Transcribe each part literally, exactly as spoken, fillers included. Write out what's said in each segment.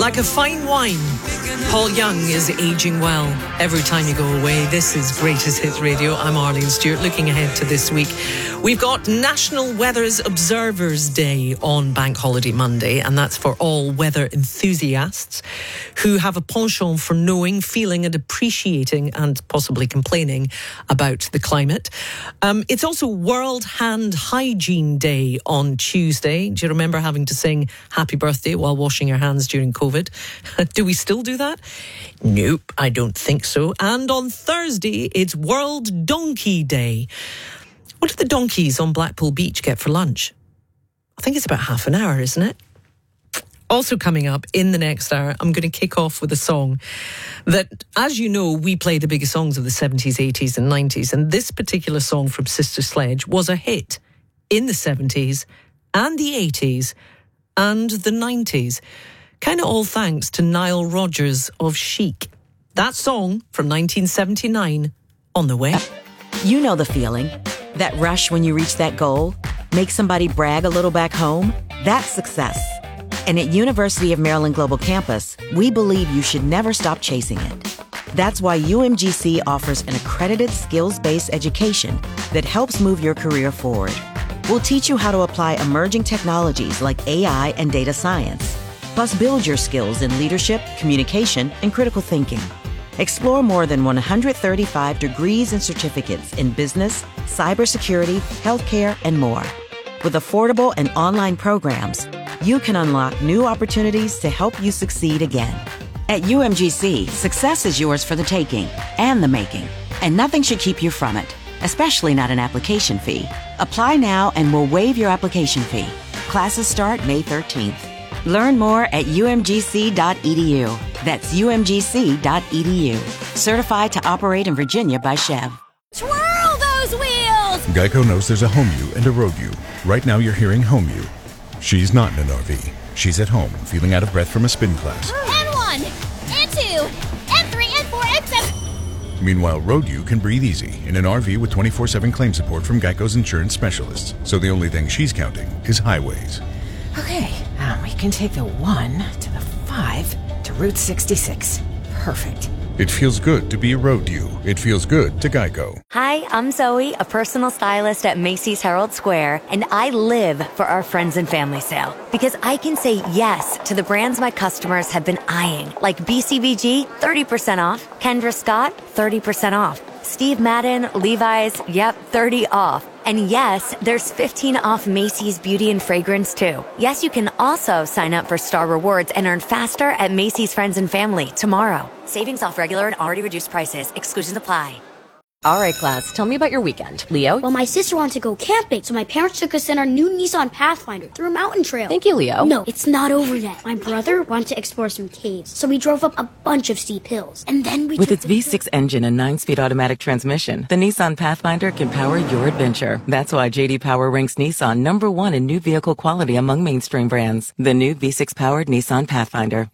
Like a fine wine, Paul Young is aging well. Every time you go away, this is Greatest Hits Radio. I'm Arlene Stewart. Looking ahead to this week, we've got National Weather Observers Day on Bank Holiday Monday, and that's for all weather enthusiasts who have a penchant for knowing, feeling and appreciating and possibly complaining about the climate. Um, it's also World Hand Hygiene Day on Tuesday. Do you remember having to sing Happy Birthday while washing your hands during COVID? Do we still do that? Nope, I don't think so. And on Thursday, it's World Donkey Day. What do the donkeys on Blackpool Beach get for lunch? I think it's about half an hour, isn't it? Also coming up in the next hour, I'm going to kick off with a song that, as you know, we play the biggest songs of the seventies, eighties and nineties. And this particular song from Sister Sledge was a hit in the seventies and the eighties and the nineties. Kind of all thanks to Nile Rodgers of Chic. That song from nineteen seventy-nine, on the way. You know the feeling. That rush when you reach that goal. Make somebody brag a little back home. That's success. And at University of Maryland Global Campus, we believe you should never stop chasing it. That's why U M G C offers an accredited skills-based education that helps move your career forward. We'll teach you how to apply emerging technologies like A I and data science. Plus, build your skills in leadership, communication, and critical thinking. Explore more than one hundred thirty-five degrees and certificates in business, cybersecurity, healthcare, and more. With affordable and online programs, you can unlock new opportunities to help you succeed again. At U M G C, success is yours for the taking and the making, and nothing should keep you from it, especially not an application fee. Apply now and we'll waive your application fee. Classes start May thirteenth. Learn more at U M G C dot E D U. That's U M G C dot E D U. Certified to operate in Virginia by Chev. Twirl those wheels! Geico knows there's a home you and a road you. Right now you're hearing home you. She's not in an R V. She's at home, feeling out of breath from a spin class. And one, and two, and three, and four, and seven. Meanwhile, road you can breathe easy in an R V with twenty-four seven claim support from Geico's insurance specialists. So the only thing she's counting is highways. Okay, um, we can take the one to the five to Route sixty-six. Perfect. It feels good to be a road you. It feels good to Geico. Hi, I'm Zoe, a personal stylist at Macy's Herald Square, and I live for our friends and family sale because I can say yes to the brands my customers have been eyeing, like B C B G, thirty percent off, Kendra Scott, thirty percent off, Steve Madden, Levi's, yep, thirty off. And yes, there's fifteen off Macy's Beauty and Fragrance too. Yes, you can also sign up for Star Rewards and earn faster at Macy's Friends and Family tomorrow. Savings off regular and already reduced prices. Exclusions apply. All right, class, tell me about your weekend. Leo? Well, my sister wanted to go camping, so my parents took us in our new Nissan Pathfinder through a mountain trail. Thank you, Leo. No, it's not over yet. My brother wanted to explore some caves, so we drove up a bunch of steep hills. And then we With its V six engine and nine-speed automatic transmission, the Nissan Pathfinder can power your adventure. That's why J D Power ranks Nissan number one in new vehicle quality among mainstream brands. The new V six-powered Nissan Pathfinder.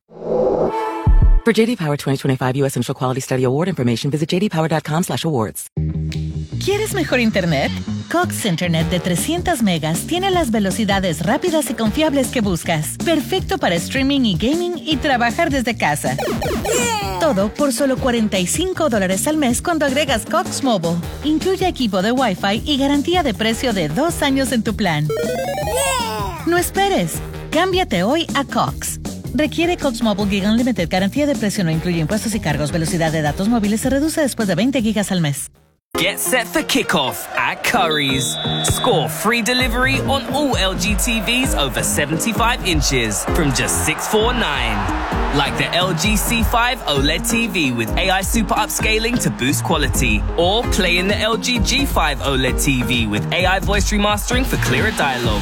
For J D Power twenty twenty-five U S Central Quality Study Award information, visit j d power dot com slash awards. ¿Quieres mejor internet? Cox Internet de trescientas megas tiene las velocidades rápidas y confiables que buscas. Perfecto para streaming y gaming y trabajar desde casa. Yeah. Todo por solo cuarenta y cinco dólares al mes cuando agregas Cox Mobile. Incluye equipo de Wi-Fi y garantía de precio de dos años en tu plan. Yeah. No esperes. Cámbiate hoy a Cox. Requiere Cox Mobile Gig Unlimited. Garantía de precio no incluye impuestos y cargos. Velocidad de datos móviles se reduce después de veinte gigas al mes. Get set for kickoff at Currys. Score free delivery on all L G T Vs over seventy-five inches from just six hundred forty-nine dollars. Like the L G C five OLED T V with A I super upscaling to boost quality. Or play in the L G G five OLED T V with A I voice remastering for clearer dialogue.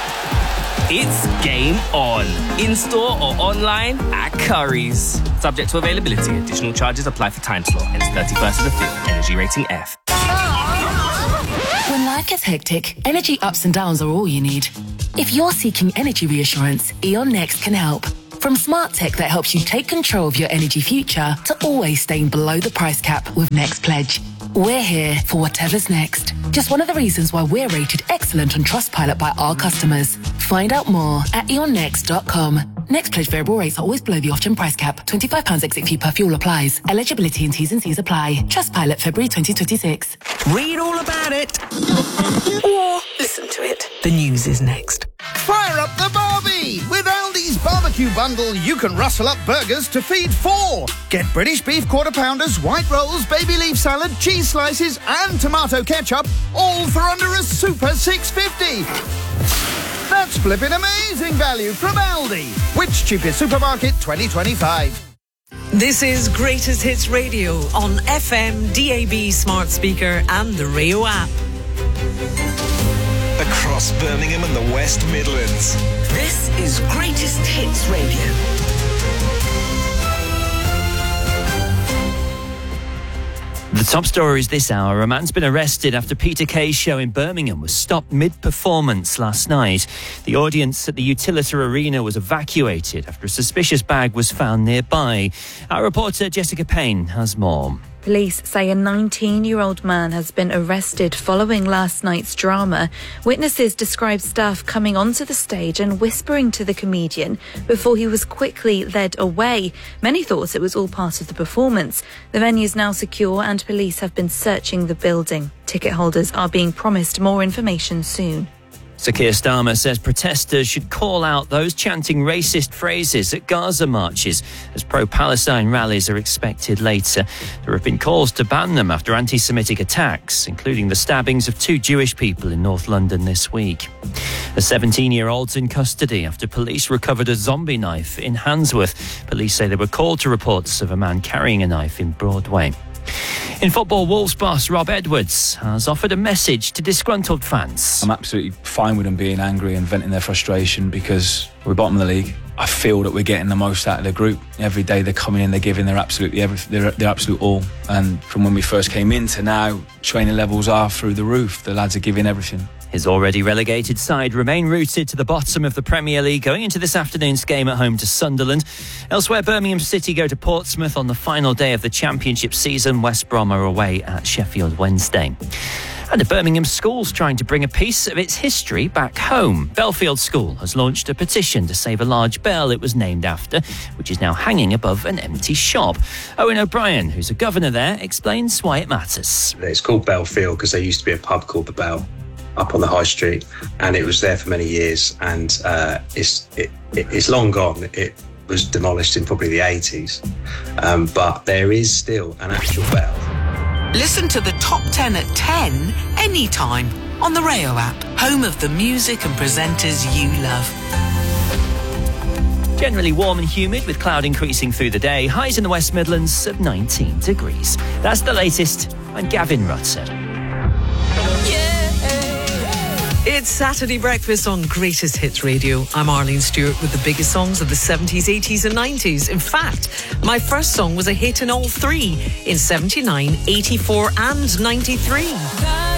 It's game on. In-store or online at Currys. Subject to availability. Additional charges apply for time slot. Ends thirty-first of the fifth. Energy rating F. When life gets hectic, energy ups and downs are all you need. If you're seeking energy reassurance, E.ON Next can help. From smart tech that helps you take control of your energy future to always staying below the price cap with Next Pledge. We're here for whatever's next. Just one of the reasons why we're rated excellent on Trustpilot by our customers. Find out more at eon next dot com. Next pledge variable rates are always below the off-gen price cap. twenty-five pounds exit fee per fuel applies. Eligibility and T's and C's apply. Trustpilot, February twenty twenty-six. Read all about it. Or listen to it. The news is next. Fire up the Barbie! With Aldi's barbecue bundle, you can rustle up burgers to feed four. Get British beef quarter pounders, white rolls, baby leaf salad, cheese slices, and tomato ketchup, all for under a super six fifty. That's flipping amazing value from Aldi. Which cheapest supermarket twenty twenty-five? This is Greatest Hits Radio on F M, D A B, smart speaker, and the Rayo app. Across Birmingham and the West Midlands. This is Greatest Hits Radio. The top stories this hour. A man's been arrested after Peter Kay's show in Birmingham was stopped mid-performance last night. The audience at the Utilita Arena was evacuated after a suspicious bag was found nearby. Our reporter Jessica Payne has more. Police say a nineteen-year-old man has been arrested following last night's drama. Witnesses describe staff coming onto the stage and whispering to the comedian before he was quickly led away. Many thought it was all part of the performance. The venue is now secure and police have been searching the building. Ticket holders are being promised more information soon. Sir Keir Starmer says protesters should call out those chanting racist phrases at Gaza marches as pro-Palestine rallies are expected later. There have been calls to ban them after anti-Semitic attacks, including the stabbings of two Jewish people in North London this week. A seventeen-year-old's in custody after police recovered a zombie knife in Handsworth. Police say they were called to reports of a man carrying a knife in Broadway. In football, Wolves boss Rob Edwards has offered a message to disgruntled fans. I'm absolutely fine with them being angry and venting their frustration because we're bottom of the league. I feel that we're getting the most out of the group. Every day they're coming in, they're giving their absolutely everything, their, their absolute all. And from when we first came in to now, training levels are through the roof. The lads are giving everything. His already relegated side remain rooted to the bottom of the Premier League going into this afternoon's game at home to Sunderland. Elsewhere, Birmingham City go to Portsmouth on the final day of the Championship season. West Brom are away at Sheffield Wednesday. And a Birmingham school's trying to bring a piece of its history back home. Belfield School has launched a petition to save a large bell it was named after, which is now hanging above an empty shop. Owen O'Brien, who's a governor there, explains why it matters. It's called Belfield because there used to be a pub called The Bell up on the high street, and it was there for many years, and uh, it's it, it, it's long gone. It was demolished in probably the eighties, um, but there is still an actual bell. Listen to the top ten at ten anytime on the Rayo app, home of the music and presenters you love. Generally warm and humid with cloud increasing through the day. Highs in the West Midlands of nineteen degrees. That's the latest. I'm Gavin Rutter. It's Saturday Breakfast on Greatest Hits Radio. I'm Arlene Stewart with the biggest songs of the seventies, eighties and nineties. In fact, my first song was a hit in all three, in seventy-nine, eighty-four and ninety-three.